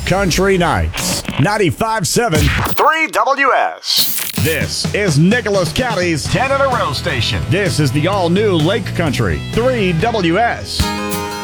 Country Nights, 95.7 3WS. This is Nicholas County's 10 in a row station. This is the all-new Lake Country 3WS.